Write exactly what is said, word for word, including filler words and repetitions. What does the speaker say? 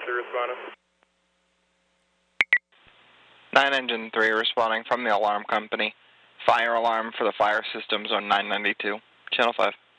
three responding. nine Engine three responding from the alarm company. Fire alarm for the fire systems on nine ninety-two. Channel five.